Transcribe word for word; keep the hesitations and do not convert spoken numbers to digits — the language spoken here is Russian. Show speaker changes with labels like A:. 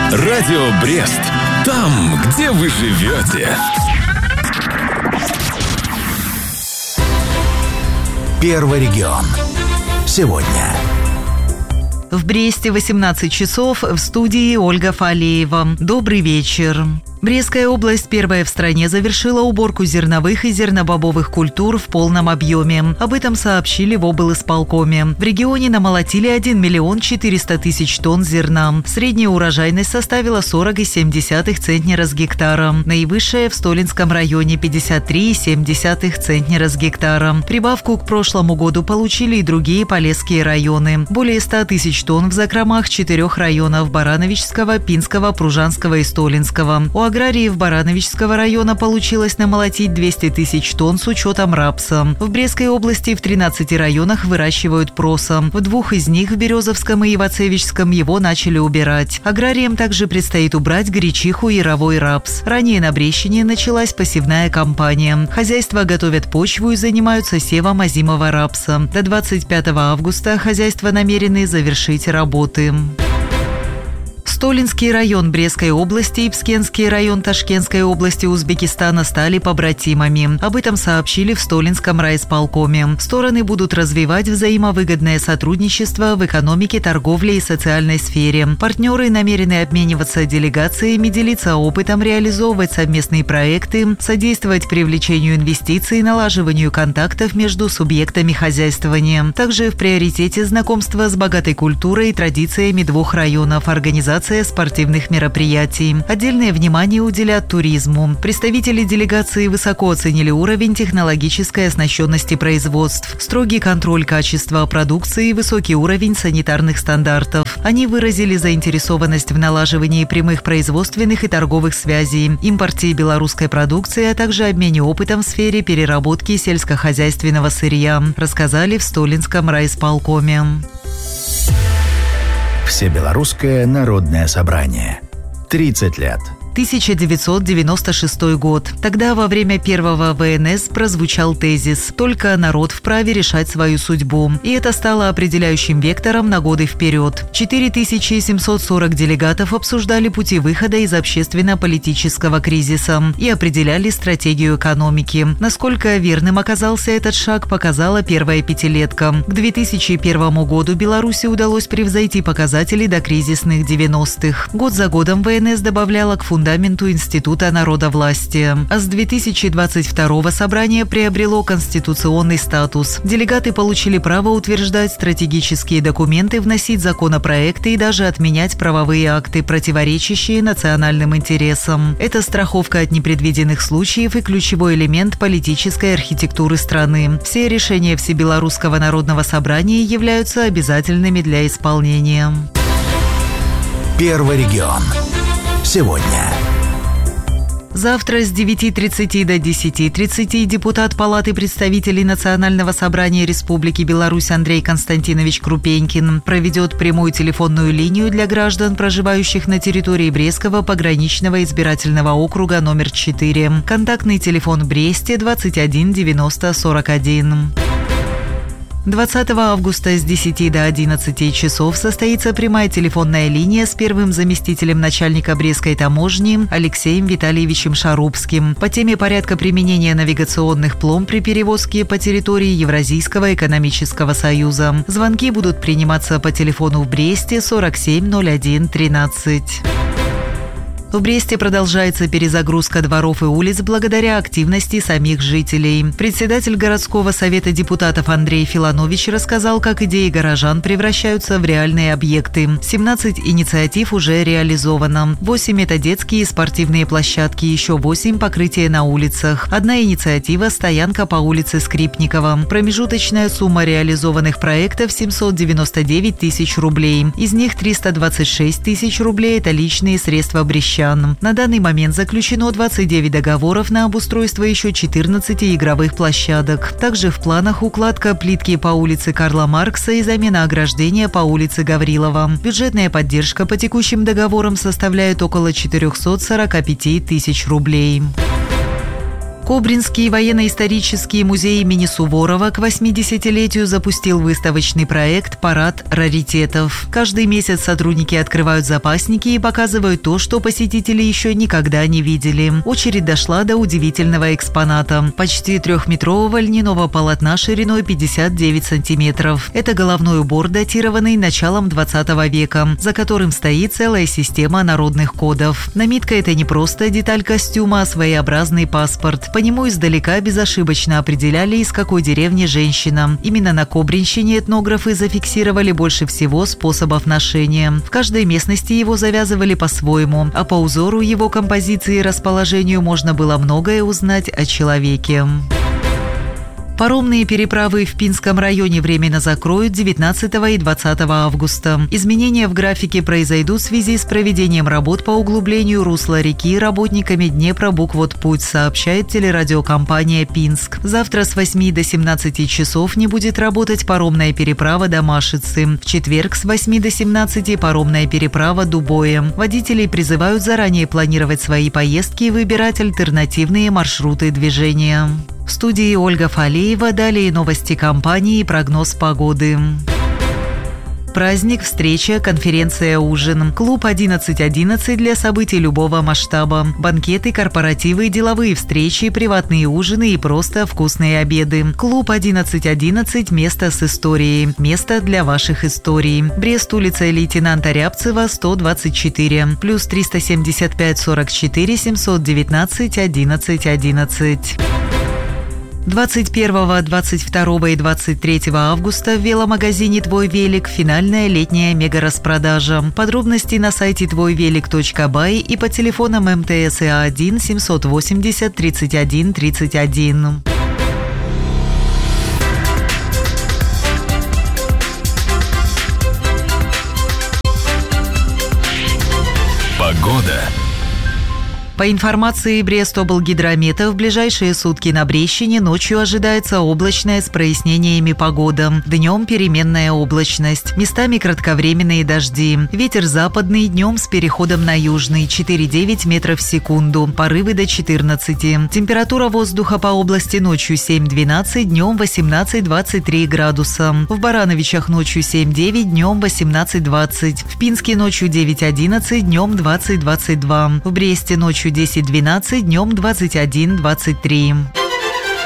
A: Радио Брест. Там, где вы живете.
B: Первый регион. Сегодня.
C: В Бресте восемнадцать часов, в студии Ольга Фалеева. Добрый вечер. Брестская область первая в стране завершила уборку зерновых и зернобобовых культур в полном объеме. Об этом сообщили в облисполкоме. В регионе намолотили один миллион четыреста тысяч тонн зерна. Средняя урожайность составила сорок целых семь десятых центнера с гектара. Наивысшая в Столинском районе пятьдесят три целых семь десятых центнера с гектара. Прибавку к прошлому году получили и другие полесские районы. Более ста тысяч тонн в закромах четырех районов – Барановичского, Пинского, Пружанского и Столинского. У аграриев Барановичского района получилось намолотить двести тысяч тонн с учетом рапса. В Брестской области в тринадцати районах выращивают проса. В двух из них, в Березовском и Ивацевичском, его начали убирать. Аграриям также предстоит убрать гречиху и яровой рапс. Ранее на Брещине началась посевная кампания. Хозяйства готовят почву и занимаются севом озимого рапса. До двадцать пятого августа хозяйства намерены завершить работы. Столинский район Брестской области и Пскенский район Ташкентской области Узбекистана стали побратимами. Об этом сообщили в Столинском райисполкоме. Стороны будут развивать взаимовыгодное сотрудничество в экономике, торговле и социальной сфере. Партнеры намерены обмениваться делегациями, делиться опытом, реализовывать совместные проекты, содействовать привлечению инвестиций и налаживанию контактов между субъектами хозяйствования. Также в приоритете знакомство с богатой культурой и традициями двух районов, организация спортивных мероприятий. Отдельное внимание уделят туризму. Представители делегации высоко оценили уровень технологической оснащенности производств, строгий контроль качества продукции и высокий уровень санитарных стандартов. Они выразили заинтересованность в налаживании прямых производственных и торговых связей, импорте белорусской продукции, а также обмене опытом в сфере переработки сельскохозяйственного сырья, рассказали в Столинском райисполкоме.
B: Всебелорусское народное собрание. тридцать лет.
C: тысяча девятьсот девяносто шестой год. Тогда во время первого вэ эн эс прозвучал тезис «Только народ вправе решать свою судьбу». И это стало определяющим вектором на годы вперед. четыре тысячи семьсот сорок делегатов обсуждали пути выхода из общественно-политического кризиса и определяли стратегию экономики. Насколько верным оказался этот шаг, показала первая пятилетка. К две тысячи первому году Беларуси удалось превзойти показатели докризисных девяностых. Год за годом вэ эн эс добавляла к фундаменту фундаменту Института народовластия. А с две тысячи двадцать второго собрание приобрело конституционный статус. Делегаты получили право утверждать стратегические документы, вносить законопроекты и даже отменять правовые акты, противоречащие национальным интересам. Это страховка от непредвиденных случаев и ключевой элемент политической архитектуры страны. Все решения Всебелорусского народного собрания являются обязательными для исполнения.
B: Первый регион. Сегодня.
C: Завтра с девяти тридцати до десяти тридцати депутат Палаты представителей Национального собрания Республики Беларусь Андрей Константинович Крупенькин проведет прямую телефонную линию для граждан, проживающих на территории Брестского пограничного избирательного округа номер четыре. Контактный телефон в Бресте двадцать один девяносто сорок один. двадцатого августа с десяти до одиннадцати часов состоится прямая телефонная линия с первым заместителем начальника Брестской таможни Алексеем Витальевичем Шарубским по теме порядка применения навигационных пломб при перевозке по территории Евразийского экономического союза. Звонки будут приниматься по телефону в Бресте сорок семь ноль один тринадцать. В Бресте продолжается перезагрузка дворов и улиц благодаря активности самих жителей. Председатель городского совета депутатов Андрей Филанович рассказал, как идеи горожан превращаются в реальные объекты. семнадцать инициатив уже реализовано. восемь – это детские и спортивные площадки, еще восемь – покрытие на улицах. Одна инициатива – стоянка по улице Скрипникова. Промежуточная сумма реализованных проектов – семьсот девяносто девять тысяч рублей. Из них триста двадцать шесть тысяч рублей – это личные средства брестчан. На данный момент заключено двадцать девять договоров на обустройство еще четырнадцати игровых площадок. Также в планах укладка плитки по улице Карла Маркса и замена ограждения по улице Гаврилова. Бюджетная поддержка по текущим договорам составляет около четыреста сорок пять тысяч рублей. Кобринский военно-исторический музей имени Суворова к восьмидесятилетию запустил выставочный проект «Парад раритетов». Каждый месяц сотрудники открывают запасники и показывают то, что посетители еще никогда не видели. Очередь дошла до удивительного экспоната – почти трехметрового льняного полотна шириной пятьдесят девять сантиметров. Это головной убор, датированный началом двадцатого века, за которым стоит целая система народных кодов. Намитка – это не просто деталь костюма, а своеобразный паспорт. По нему издалека безошибочно определяли, из какой деревни женщина. Именно на Кобринщине этнографы зафиксировали больше всего способов ношения. В каждой местности его завязывали по-своему, а по узору его композиции и расположению можно было многое узнать о человеке. Паромные переправы в Пинском районе временно закроют девятнадцатого и двадцатого августа. Изменения в графике произойдут в связи с проведением работ по углублению русла реки работниками Днепробукводпуть, сообщает телерадиокомпания «Пинск». Завтра с восьми до семнадцати часов не будет работать паромная переправа до Машицы. В четверг с восьми до семнадцати паромная переправа Дубое. Водителей призывают заранее планировать свои поездки и выбирать альтернативные маршруты движения. В студии Ольга Фалеева, далее новости компании и прогноз погоды. Праздник, встреча, конференция, ужин. Клуб одиннадцать одиннадцать для событий любого масштаба. Банкеты, корпоративы, деловые встречи, приватные ужины и просто вкусные обеды. Клуб одиннадцать одиннадцать – место с историей. Место для ваших историй. Брест, улица лейтенанта Рябцева, сто двадцать четыре. Плюс триста семьдесят пять сорок четыре семьсот девятнадцать одиннадцать одиннадцать. двадцать первого, двадцать второго и двадцать третьего августа в веломагазине «Твой велик» финальная летняя мега-распродажа. Подробности на сайте твой велик точка бай и по телефонам эм тэ эс и один семьсот восемьдесят тридцать один тридцать один.
A: Погода.
C: По информации Брестоблгидромета, в ближайшие сутки на Брещине ночью ожидается облачная с прояснениями погода. Днем переменная облачность. Местами кратковременные дожди. Ветер западный, днем с переходом на южный, четыре-девять метров в секунду. Порывы до четырнадцати. Температура воздуха по области ночью семь-двенадцать, днем восемнадцать-двадцать три градуса. В Барановичах ночью семь-девять, днем восемнадцать-двадцать. В Пинске ночью девять-одиннадцать, днем двадцать-двадцать два. В Бресте ночью десять-двенадцать, днем двадцать один двадцать три.